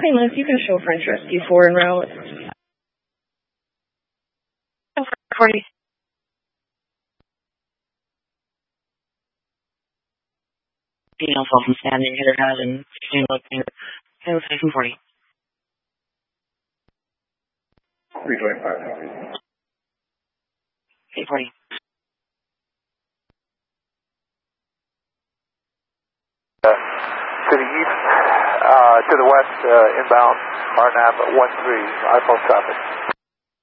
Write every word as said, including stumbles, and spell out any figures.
Queen Liz, you can show French Rescue four en route. forty. Being Alpha from standing, hit her head, and fifteen looking at Taylor Station forty. three twenty-five. eight forty. Uh, to the east, uh, to the west, uh, inbound, R N A V one three, iPhone traffic.